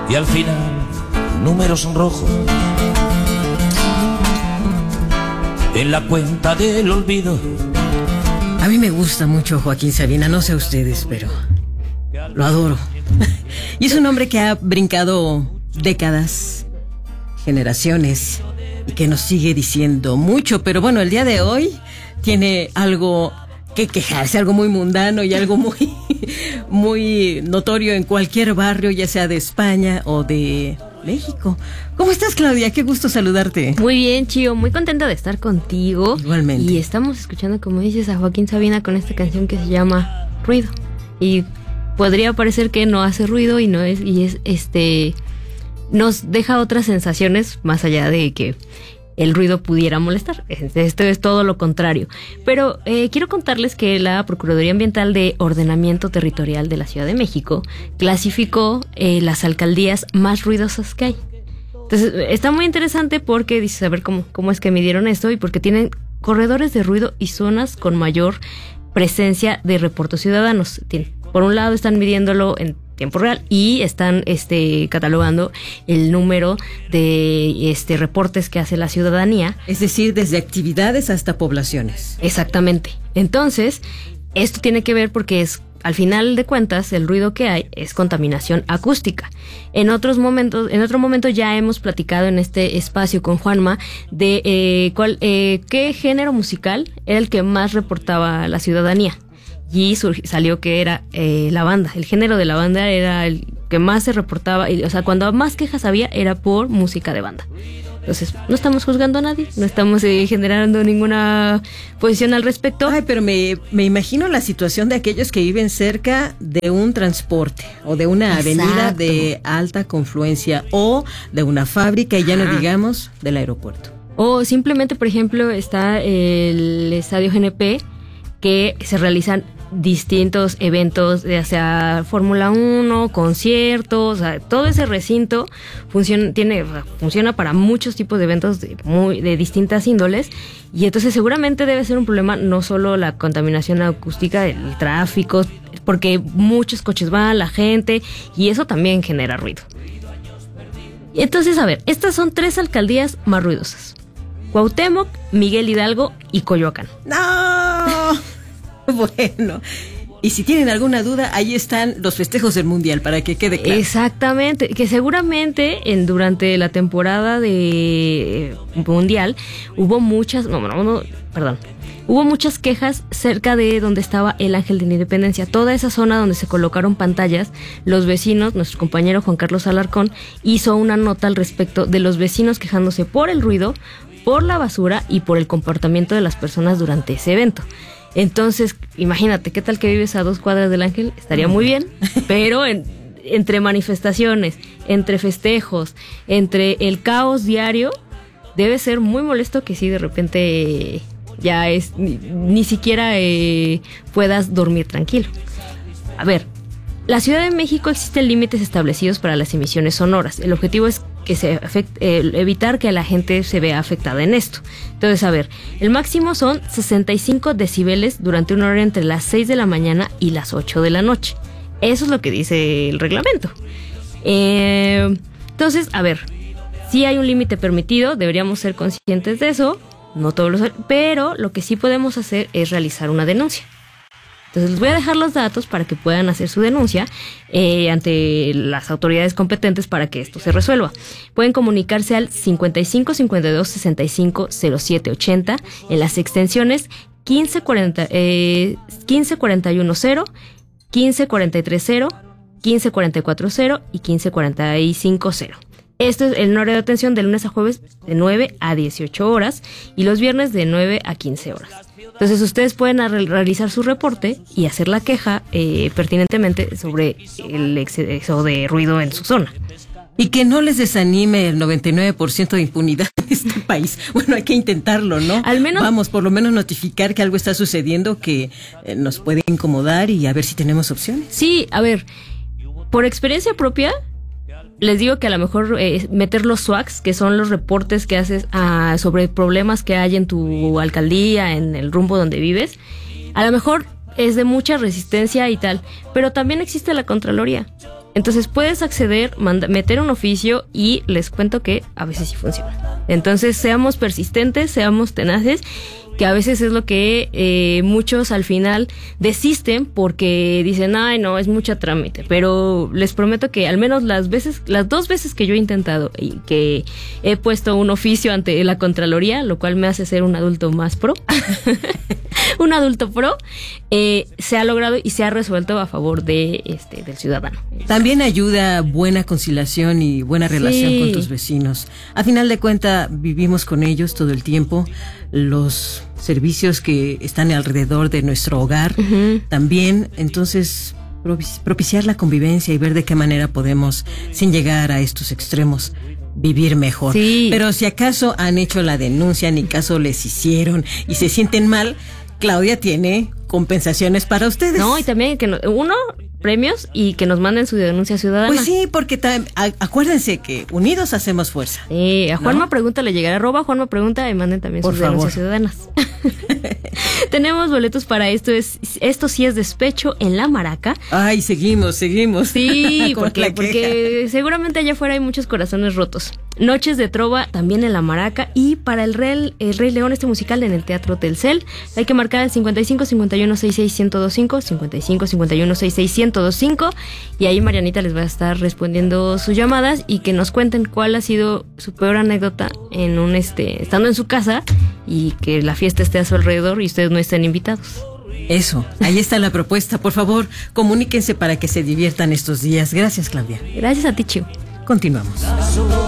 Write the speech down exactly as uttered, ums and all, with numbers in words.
y al final números rojos en la cuenta del olvido. A mí me gusta mucho Joaquín Sabina, no sé a ustedes, pero lo adoro. Y es un hombre que ha brincado décadas, generaciones, y que nos sigue diciendo mucho. Pero bueno, el día de hoy tiene algo que quejarse, algo muy mundano y algo muy, muy notorio en cualquier barrio, ya sea de España o de México. ¿Cómo estás, Claudia? Qué gusto saludarte. Muy bien, Chío, muy contenta de estar contigo. Igualmente. Y estamos escuchando, como dices, a Joaquín Sabina con esta canción que se llama Ruido. Y podría parecer que no hace ruido y no es, y es este, nos deja otras sensaciones más allá de que el ruido pudiera molestar. Esto es todo lo contrario. Pero eh, quiero contarles que la Procuraduría Ambiental de Ordenamiento Territorial de la Ciudad de México clasificó eh, las alcaldías más ruidosas que hay. Entonces, está muy interesante porque dices, a ver cómo, cómo es que midieron esto, y porque tienen corredores de ruido y zonas con mayor presencia de reportes ciudadanos. Tienen, por un lado, están midiéndolo en tiempo real y están este catalogando el número de este reportes que hace la ciudadanía. Es decir, desde actividades hasta poblaciones. Exactamente. Entonces, esto tiene que ver porque es, al final de cuentas, el ruido que hay es contaminación acústica. En otros momentos, en otro momento ya hemos platicado en este espacio con Juanma de eh, cuál, eh, qué género musical era el que más reportaba la ciudadanía. Y salió que era eh, la banda. El género de la banda era el que más se reportaba. Y, o sea, cuando más quejas había era por música de banda. Entonces, no estamos juzgando a nadie, no estamos eh, generando ninguna posición al respecto. Ay, pero me, me imagino la situación de aquellos que viven cerca de un transporte o de una Exacto. avenida de alta confluencia o de una fábrica, y ya no digamos del aeropuerto. O simplemente, por ejemplo, está el Estadio G N P, que se realizan distintos eventos, ya sea Fórmula uno, conciertos, o sea, todo ese recinto funciona, tiene, funciona para muchos tipos de eventos de, muy, de distintas índoles, y entonces seguramente debe ser un problema no solo la contaminación acústica, el tráfico, porque muchos coches van, la gente, y eso también genera ruido. Entonces, a ver, estas son tres alcaldías más ruidosas: Cuauhtémoc, Miguel Hidalgo y Coyoacán. ¡No! Bueno, y si tienen alguna duda, ahí están los festejos del Mundial, para que quede claro. Exactamente, que seguramente en durante la temporada de Mundial hubo muchas, no, no, no, perdón, hubo muchas quejas cerca de donde estaba el Ángel de la Independencia, toda esa zona donde se colocaron pantallas. Los vecinos, nuestro compañero Juan Carlos Alarcón hizo una nota al respecto de los vecinos quejándose por el ruido, por la basura y por el comportamiento de las personas durante ese evento. Entonces, imagínate, ¿qué tal que vives a dos cuadras del Ángel? Estaría muy bien, pero en, entre manifestaciones, entre festejos, entre el caos diario, debe ser muy molesto que si de repente ya es ni, ni siquiera eh, puedas dormir tranquilo. A ver, la Ciudad de México existen límites establecidos para las emisiones sonoras. El objetivo es que se afecte, eh, evitar que la gente se vea afectada en esto. Entonces, a ver, el máximo son sesenta y cinco decibeles durante una hora entre las seis de la mañana y las ocho de la noche. Eso es lo que dice el reglamento. Eh, entonces, a ver, sí hay un límite permitido, deberíamos ser conscientes de eso, no todos los, pero lo que sí podemos hacer es realizar una denuncia. Entonces les voy a dejar los datos para que puedan hacer su denuncia eh, ante las autoridades competentes para que esto se resuelva. Pueden comunicarse al cincuenta y cinco cincuenta y dos sesenta y cinco cero siete ochenta en las extensiones quince cuarenta, eh, quince cuarenta y uno cero, quince cuarenta y tres cero, quince cuarenta y cuatro cero y quince cuarenta y cinco cero. Esto es el horario de atención de lunes a jueves de nueve a dieciocho horas y los viernes de nueve a quince horas. Entonces ustedes pueden re- realizar su reporte y hacer la queja eh, pertinentemente sobre el exceso de ruido en su zona. Y que no les desanime el noventa y nueve por ciento de impunidad en este país. Bueno, hay que intentarlo, ¿no? Al menos... Vamos, por lo menos notificar que algo está sucediendo que eh, nos puede incomodar y a ver si tenemos opciones. Sí, a ver, por experiencia propia... Les digo que a lo mejor eh, meter los swags, que son los reportes que haces ah, sobre problemas que hay en tu alcaldía, en el rumbo donde vives, a lo mejor es de mucha resistencia y tal, pero también existe la Contraloría. Entonces puedes acceder, manda, meter un oficio y les cuento que a veces sí funciona. Entonces seamos persistentes, seamos tenaces, que a veces es lo que eh, muchos al final desisten porque dicen, ay no, es mucha trámite, pero les prometo que al menos las veces, las dos veces que yo he intentado y que he puesto un oficio ante la Contraloría, lo cual me hace ser un adulto más pro, un adulto pro, eh, se ha logrado y se ha resuelto a favor de este del ciudadano. También ayuda buena conciliación y buena relación sí. con tus vecinos. A final de cuentas, vivimos con ellos todo el tiempo. Los servicios que están alrededor de nuestro hogar uh-huh. también. Entonces, propiciar la convivencia y ver de qué manera podemos, sin llegar a estos extremos, vivir mejor. Sí. Pero si acaso han hecho la denuncia, ni caso les hicieron y se sienten mal, Claudia tiene compensaciones para ustedes. No, y también que no, uno, premios y que nos manden su denuncia ciudadana. Pues sí, porque ta- a- acuérdense que unidos hacemos fuerza. Sí, a Juanma ¿no? Pregunta le llegará, arroba Juanma Pregunta y manden también Por sus favor. denuncias ciudadanas. Tenemos boletos para esto, es esto sí es despecho en La Maraca. Ay, seguimos, seguimos. Sí, Con porque, la queja. porque seguramente allá afuera hay muchos corazones rotos. Noches de Trova también en La Maraca y para el Rey, el Rey León, este musical en el Teatro Telcel, hay que marcar el cincuenta y cinco cincuenta y uno sesenta y seis ciento veinticinco, cincuenta y cinco cincuenta y uno sesenta y seis ciento veinticinco y ahí Marianita les va a estar respondiendo sus llamadas y que nos cuenten cuál ha sido su peor anécdota en un este estando en su casa y que la fiesta esté a su alrededor y ustedes no estén invitados. Eso, ahí está la propuesta. Por favor, comuníquense para que se diviertan estos días. Gracias, Claudia. Gracias a ti, Chiu. Continuamos.